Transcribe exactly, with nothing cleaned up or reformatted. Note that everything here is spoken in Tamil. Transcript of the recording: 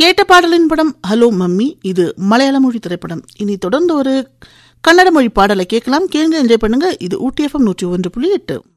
கேட்ட பாடலின் படம் ஹலோ மம்மி. இது மலையாள மொழி திரைப்படம். இனி தொடர்ந்து ஒரு கன்னட மொழி பாடலை கேட்கலாம். கேளுங்க, என்ஜாய் பண்ணுங்க. இது ஊட்டி எஃப்எம் நூற்றி ஒன்று புள்ளி எட்டு.